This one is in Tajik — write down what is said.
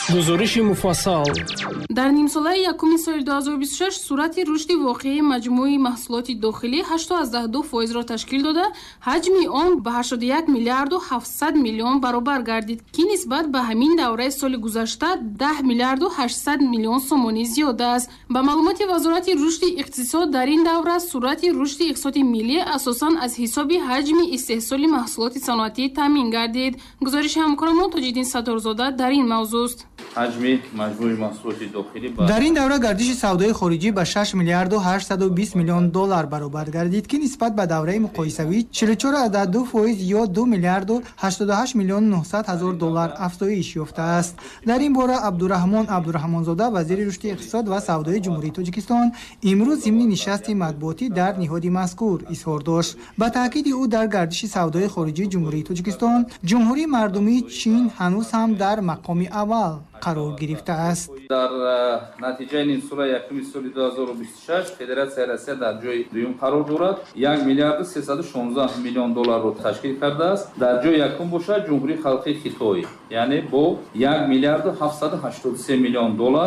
гузориши муфассал. дар нимсолаи якуми соли 2026 суръати рушди воқеии маҷмӯи маҳсулоти дохилӣ 8.2% ташкил дода, ҳаҷми он ба 81 миллиарду 700 миллион баробар гардид, ки нисбат ба ҳамин давраи соли гузашта 10 миллиарду 800 миллион сомонӣ зиёда аст. ба маълумоти вазорати рушди иқтисод, дар ин давра суръати рушди иқтисоди миллӣ асосан аз ҳисоби ҳаҷми истеҳсоли маҳсулоти саноатӣ таъмин гардид. гузориши ҳамкорамон Тоҷиддин Сатторзода дар ин мавзӯъст. ҳаҷми маҷмӯи маҳсулоти дохилӣ дар ин давра гардиши савдои хориҷӣ ба 6 миллиарду 820 миллион доллар баробар гардид, ки нисбат ба давраи муқоисавӣ 44.2% ё 2 миллиарду 88 миллион 900 ҳазор доллар афзоиш ёфтааст. дар ин бора Абдураҳмон Абдураҳмонзода, вазири рушди иқтисод ва савдои ҷумҳурии Тоҷикистон, имрӯз зимни нишасти матбуотӣ дар ниҳоди мазкур изҳор дошт. ба таъкиди ӯ, дар гардиши савдои хориҷии ҷумҳурии Тоҷикистон, ҷумҳурии мардумии Чин ҳанӯз ҳам дар мақоми аввал қарор гирифтааст. дар натиҷаи нимсолаи якуми соли 2026 Федератсияи Россия дар ҷойи дуюм қарор дорад, 1 миллиарду 316 миллион долларро ташкил кардааст. дар ҷойи якум бошад ҷумҳурии халқии Хитой, яъне бо 1 миллиарду 783 миллион доллар